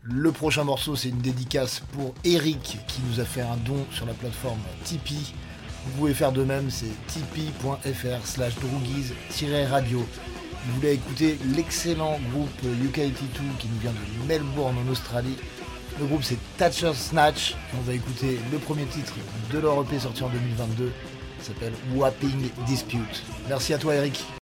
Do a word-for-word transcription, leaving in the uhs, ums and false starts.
Le prochain morceau, c'est une dédicace pour Eric qui nous a fait un don sur la plateforme Tipeee. Vous pouvez faire de même, c'est tipeee.fr slash droogies-radio. Vous voulez écouter l'excellent groupe U K quatre-vingt-deux qui nous vient de Melbourne en Australie. Le groupe c'est Thatcher's Snatch. Et on va écouter le premier titre de leur E P sorti en deux mille vingt-deux. Ça s'appelle Whopping Dispute. Merci à toi Eric.